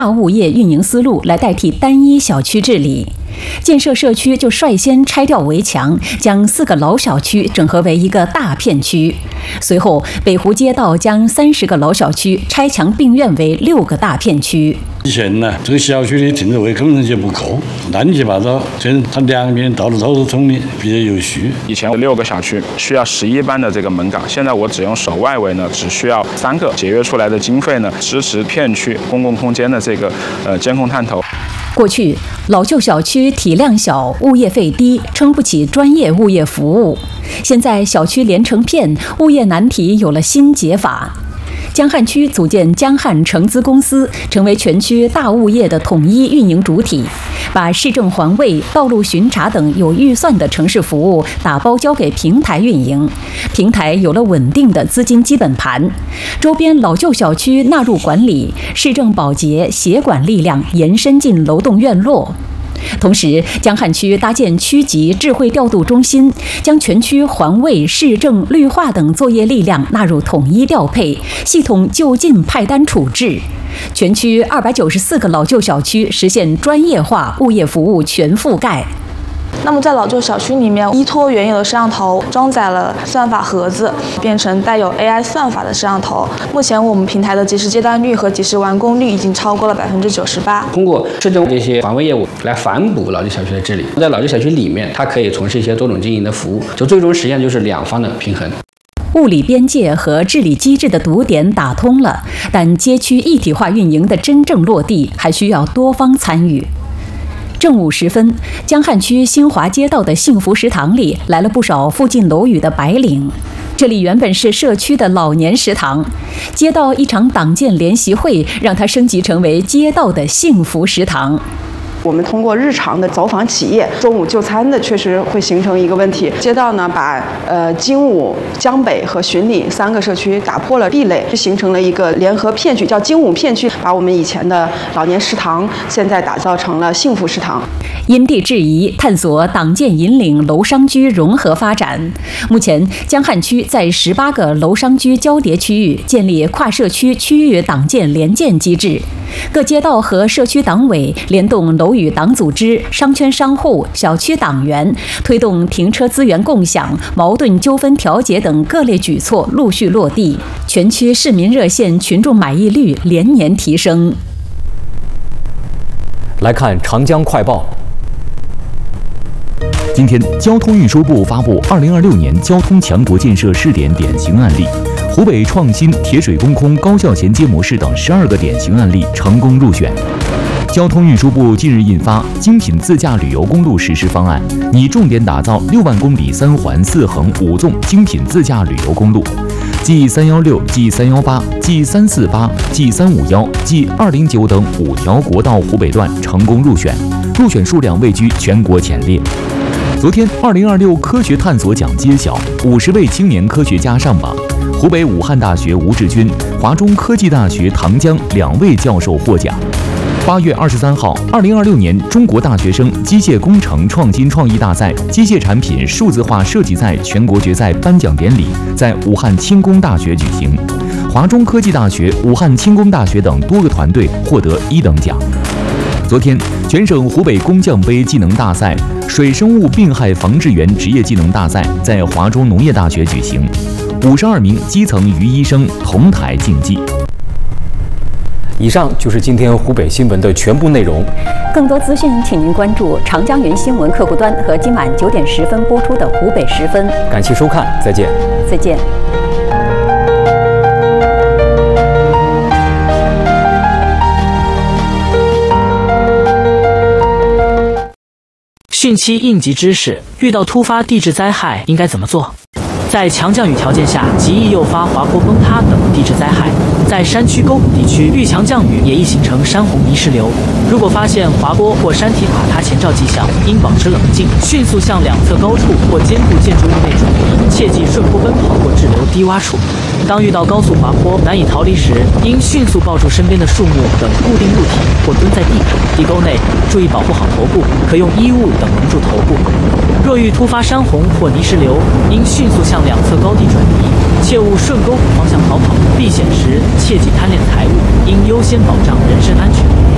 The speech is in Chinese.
大物业运营思路来代替单一小区治理。建设社区就率先拆掉围墙，将4个老小区整合为一个大片区。随后，北湖街道将30个老小区拆墙并院为6个大片区。 以前呢，这个小区的停车位根本就不够，乱七八糟，就是它两边道路都是通的，比较有序。 以前6个小区需要11班的这个门岗，现在我只用守外围呢，只需要3个，节约出来的经费呢，支持片区公共空间的这个监控探头。 过去，老旧小区体量小，物业费低，撑不起专业物业服务。现在小区连成片，物业难题有了新解法。江汉区组建江汉承资公司，成为全区大物业的统一运营主体，把市政环卫、道路巡查等有预算的城市服务打包交给平台运营。平台有了稳定的资金基本盘，周边老旧小区纳入管理，市政保洁协管力量延伸进楼栋院落。同时，江汉区搭建区级智慧调度中心，将全区环卫、市政、绿化等作业力量纳入统一调配，系统就近派单处置。全区294个老旧小区实现专业化物业服务全覆盖。 那么在老旧小区里面，依托原有的摄像头，装载了算法盒子，变成带有 AI 算法的摄像头。目前我们平台的即时接单率和即时完工率已经超过了98%。 通过市政这些环卫业务来反哺老旧小区的治理，在老旧小区里面，它可以从事一些多种经营的服务，就最终实现就是两方的平衡。 物理边界和治理机制的堵点打通了，但街区一体化运营的真正落地，还需要多方参与。正午时分，江汉区新华街道的幸福食堂里来了不少附近楼宇的白领。这里原本是社区的老年食堂，街道一场党建联席会让它升级成为街道的幸福食堂。 我们通过日常的走访企业，中午就餐的确实会形成一个问题。街道呢，把精武、江北和巡礼3个社区打破了壁垒，形成了一个联合片区，叫精武片区，把我们以前的老年食堂现在打造成了幸福食堂。 因地制宜，探索党建引领楼商居融合发展。目前，江汉区在18个楼商居交叠区域建立跨社区区域党建联建机制，各街道和社区党委联动楼宇党组织、商圈商户、小区党员，推动停车资源共享、矛盾纠纷调解等各类举措陆续落地，全区市民热线群众满意率连年提升。 来看长江快报。今天，交通运输部发布2026年交通强国建设试点典型案例，湖北创新、铁水工空高效衔接模式等12个典型案例成功入选。交通运输部近日印发精品自驾旅游公路实施方案，拟重点打造6万公里3环4横5纵精品自驾旅游公路。G316、G318、G348、G351、G209等5条国道湖北段成功入选，入选数量位居全国前列。昨天，2026科学探索奖揭晓，50位青年科学家上榜。湖北武汉大学吴志军、华中科技大学唐江2位教授获奖。8月23号，2026年中国大学生机械工程创新创意大赛机械产品数字化设计赛全国决赛颁奖典礼在武汉轻工大学举行，华中科技大学、武汉轻工大学等多个团队获得1等奖。昨天，全省湖北工匠杯技能大赛、水生物病害防治员职业技能大赛在华中农业大学举行，52名基层于医生同台竞技。以上就是今天湖北新闻的全部内容。 更多资讯，请您关注长江云新闻客户端和今晚9点10分播出的湖北时分。 感谢收看，再见。 再见。 汛期应急知识：遇到突发地质灾害应该怎么做？在强降雨条件下，极易诱发滑坡、崩塌等地质灾害。在山区沟谷地区，遇强降雨也易形成山洪泥石流。如果发现滑坡或山体垮塌前兆迹象，应保持冷静，迅速向两侧高处或坚固建筑物内转移，切忌顺坡奔跑或滞留低洼处。当遇到高速滑坡难以逃离时，应迅速抱住身边的树木等固定物体，或蹲在地沟内，注意保护好头部，可用衣物等蒙住头部。若遇突发山洪或泥石流，应迅速向两侧高地转移，切勿顺沟谷方向逃跑。避险时切忌贪恋财物，应优先保障人身安全。